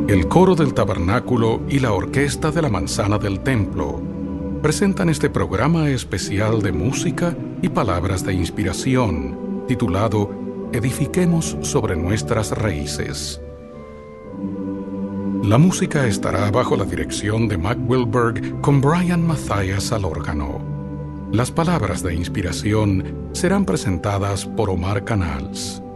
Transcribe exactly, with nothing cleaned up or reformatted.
El coro del tabernáculo y la orquesta de la manzana del templo presentan este programa especial de música y palabras de inspiración, titulado Edifiquemos sobre nuestras raíces. La música estará bajo la dirección de Mac Wilberg con Brian Mathias al órgano. Las palabras de inspiración serán presentadas por Omar Canals.